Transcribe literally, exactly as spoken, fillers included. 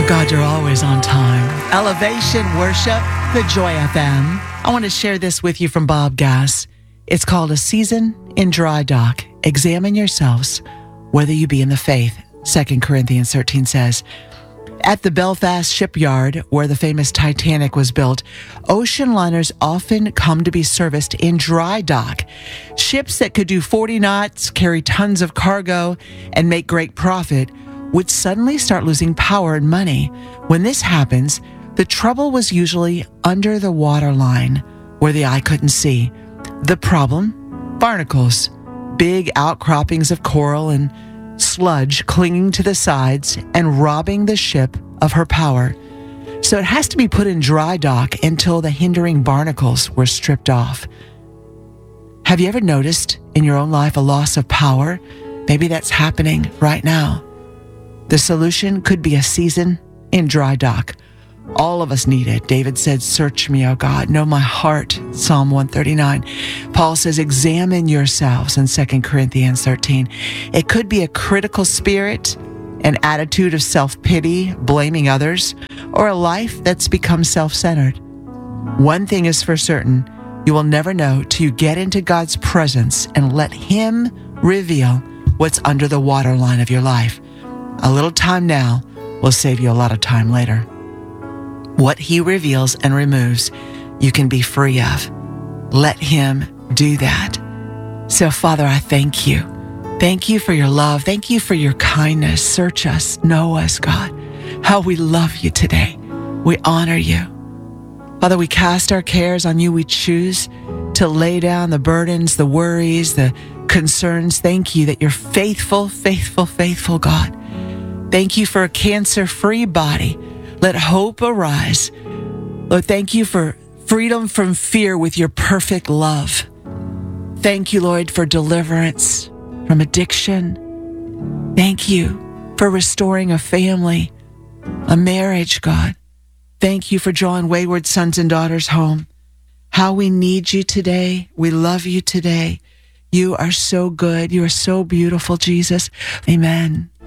God, you're always on time. Elevation Worship, the Joy F M. I want to share this with you from Bob Gass. It's called A Season in Dry Dock. Examine yourselves, whether you be in the faith. Second Corinthians thirteen says, at the Belfast shipyard, where the famous Titanic was built, ocean liners often come to be serviced in dry dock. Ships that could do forty knots, carry tons of cargo, and make great profit would suddenly start losing power and money. When this happens, the trouble was usually under the waterline, where the eye couldn't see. The problem? Barnacles, big outcroppings of coral and sludge clinging to the sides and robbing the ship of her power. So it has to be put in dry dock until the hindering barnacles were stripped off. Have you ever noticed in your own life a loss of power? Maybe that's happening right now. The solution could be a season in dry dock. All of us need it. David said, search me, O God, know my heart, Psalm one thirty-nine. Paul says, examine yourselves in Second Corinthians thirteen. It could be a critical spirit, an attitude of self-pity, blaming others, or a life that's become self-centered. One thing is for certain, you will never know till you get into God's presence and let Him reveal what's under the waterline of your life. A little time now will save you a lot of time later. What He reveals and removes, you can be free of. Let Him do that. So, Father, I thank you. Thank you for your love. Thank you for your kindness. Search us, know us, God. How we love you today. We honor you. Father, we cast our cares on you. We choose to lay down the burdens, the worries, the concerns. Thank you that you're faithful, faithful, faithful, God. Thank you for a cancer-free body. Let hope arise. Lord, thank you for freedom from fear with your perfect love. Thank you, Lord, for deliverance from addiction. Thank you for restoring a family, a marriage, God. Thank you for drawing wayward sons and daughters home. How we need you today. We love you today. You are so good. You are so beautiful, Jesus. Amen.